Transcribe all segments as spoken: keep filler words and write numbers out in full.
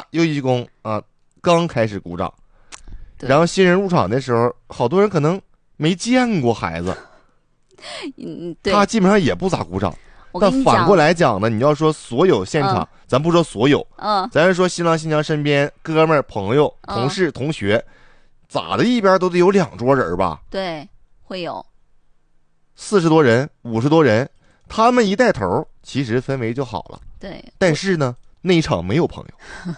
又一躬啊，刚开始鼓掌。然后新人入场的时候，好多人可能没见过孩子， 嗯，对， 他基本上也不咋鼓掌。 但反过来讲呢，你要说所有现场， 嗯、 咱不说所有， 嗯， 咱是说新郎新娘身边哥们儿、朋友、同事、嗯、同学，咋的，一边都得有两桌人吧？ 对，会有四十多人、五十多人，他们一带头，其实氛围就好了。 对， 但是呢，那一场没有朋友。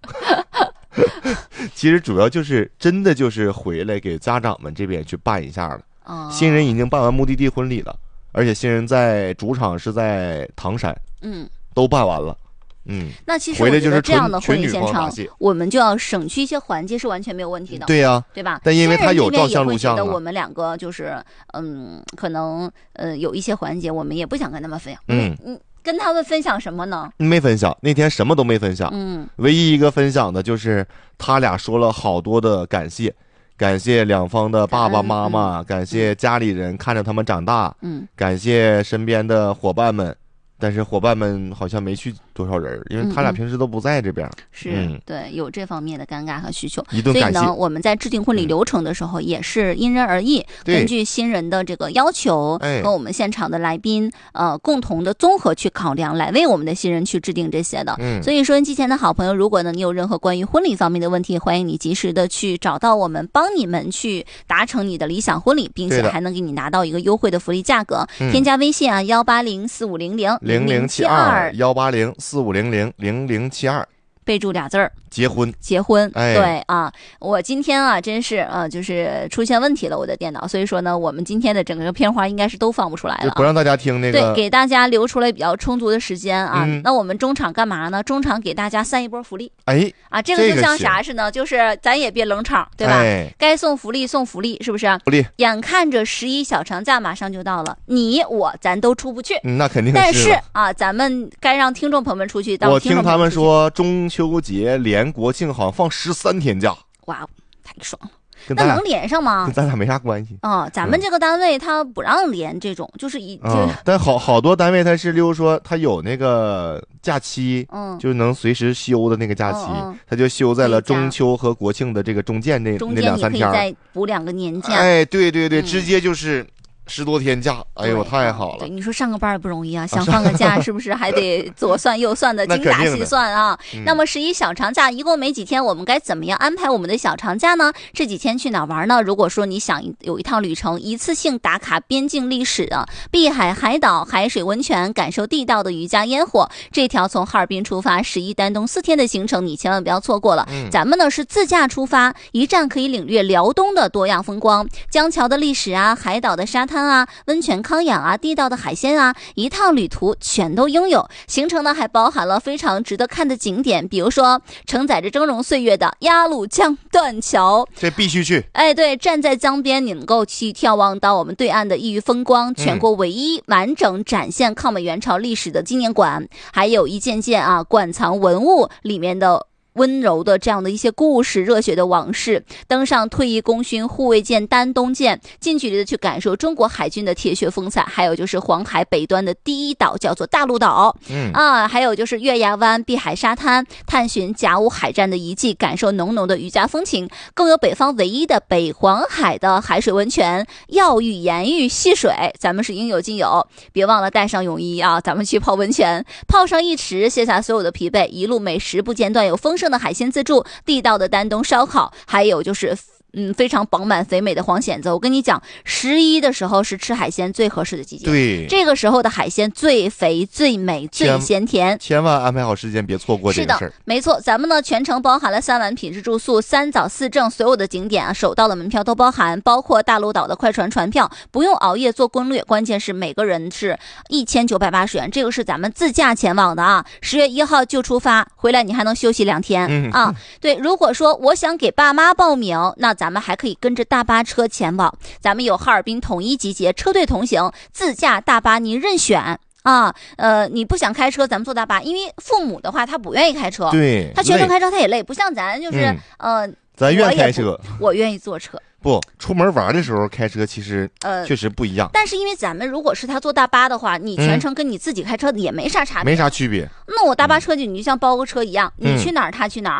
其实主要就是真的就是回来给家长们这边去办一下了。 哦、 新人已经办完目的地婚礼了。而且新人在主场是在唐山， 嗯， 都办完了，嗯。 那其实我觉得这样的婚礼现场，我们就要省去一些环节，是完全没有问题的。 对呀、啊， 对吧？ 但因为他有照相录像、啊， 我们两个就是嗯，可能呃有一些环节我们也不想跟他们分享。 嗯嗯，跟他们分享什么呢？ 没分享，那天什么都没分享。 嗯， 唯一一个分享的就是他俩说了好多的感谢。感谢两方的爸爸妈妈、嗯、感谢家里人看着他们长大， 嗯， 感谢身边的伙伴们，但是伙伴们好像没去多少人，因为他俩平时都不在这边。 嗯、是、 嗯， 对，有这方面的尴尬和需求。 一顿感谢。 所以呢，我们在制定婚礼流程的时候也是因人而异，嗯、根据新人的这个要求和我们现场的来宾、哎、呃共同的综合去考量，来为我们的新人去制定这些的。 嗯， 所以收音机前的好朋友，如果呢你有任何关于婚礼方面的问题，欢迎你及时的去找到我们，帮你们去达成你的理想婚礼，并且还能给你拿到一个优惠的福利价格。添加微信啊，幺八零四五零零零零七二幺八零四五零零零零七二。 备注俩字儿， 结婚， 结婚， 哎、 对啊，我今天啊，真是啊，就是出现问题了，我的电脑，所以说呢，我们今天的整个片花应该是都放不出来了、啊， 不让大家听那个， 对，给大家留出来比较充足的时间啊。 嗯、 那我们中场干嘛呢？中场给大家散一波福利， 哎， 啊，这个就像啥似的，就是咱也别冷场，对吧？ 哎、 该送福利送福利，是不是？ 福利， 眼看着十一小长假马上就到了，你我咱都出不去， 嗯、那肯定是。 但是啊，咱们该让听众朋友们出去， 我听他们说中秋节连国庆好像放十三天假， 哇，太爽了！那能连上吗？ 跟咱俩没啥关系啊、哦。咱们这个单位他不让连这种，嗯、就是一、 嗯、但好好多单位他是，例如说他有那个假期， 嗯， 就是能随时休的那个假期，嗯、他就休在了中秋和国庆的这个中间那那两三天， 中间你可以再补两个年假。 哎，对对对， 嗯、 直接就是十多天假，哎呦，太好了！ 对，你说上个班也不容易啊，想放个假是不是还得左算右算的，精打细算啊？那, 嗯、 那么十一小长假一共没几天，我们该怎么样安排我们的小长假呢？这几天去哪玩呢？如果说你想有一趟旅程，一次性打卡边境历史啊，碧海海岛、海水温泉，感受地道的渔家烟火，这条从哈尔滨出发十一丹东四天的行程，你千万不要错过了。 嗯、 咱们呢是自驾出发，一站可以领略辽东的多样风光，江桥的历史啊，海岛的沙滩啊，温泉康养啊，地道的海鲜啊，一趟旅途全都拥有。行程呢还包含了非常值得看的景点，比如说承载着峥嵘岁月的鸭绿江断桥， 这必须去。 哎，对，站在江边，你能够去眺望到我们对岸的异域风光，全国唯一完整展现抗美援朝历史的纪念馆，还有一件件啊馆藏文物里面的温柔的这样的一些故事，热血的往事，登上退役功勋护卫舰丹东舰，近距离的去感受中国海军的铁血风采。还有就是黄海北端的第一岛叫做大陆岛， 嗯啊，还有就是月牙湾碧海沙滩，探寻甲午海战的遗迹，感受浓浓的渔家风情。更有北方唯一的北黄海的海水温泉，药浴、盐浴、戏水，咱们是应有尽有。别忘了带上泳衣啊，咱们去泡温泉，泡上一池，卸下所有的疲惫，一路美食不间断，有丰盛的海鲜自助，地道的丹东烧烤，还有就是嗯非常饱满肥美的黄蚬子。我跟你讲，十一的时候是吃海鲜最合适的季节， 对， 这个时候的海鲜最肥最美最鲜甜， 千万安排好时间，别错过这个事儿。 是的，没错，咱们呢全程包含了三晚品质住宿，三早四正，所有的景点啊首到的门票都包含，包括大陆岛的快船船票，不用熬夜做攻略，关键是每个人是一千九百八十元，这个是咱们自驾前往的啊，十月一号就出发，回来你还能休息两天、 嗯、 啊。对，如果说我想给爸妈报名，那咱们还可以跟着大巴车前往，咱们有哈尔滨统一集结，车队同行，自驾大巴您任选啊。呃，你不想开车，咱们坐大巴，因为父母的话他不愿意开车， 对， 他全程开车他也累，不像咱就是、 嗯、 呃， 咱愿开车， 我, 我愿意坐车。 不，出门玩的时候开车其实呃确实不一样、呃。 但是因为咱们如果是他坐大巴的话，你全程跟你自己开车也没啥差别， 没啥区别。 那我大巴车就你就像包个车一样， 嗯、 你去哪儿他去哪